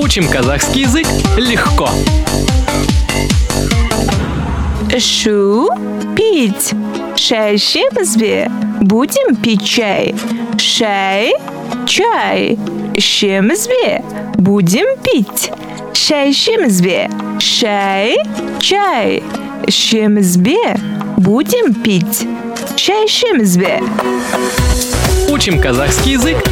Учим казахский язык легко. Шу пить. Шай ішеміз бе? Будем пить чай. Шай, чай. Ішеміз бе? Будем пить. Шай ішеміз бе? Шай, чай. Ішеміз бе? Будем пить. Шай ішеміз бе? Учим казахский язык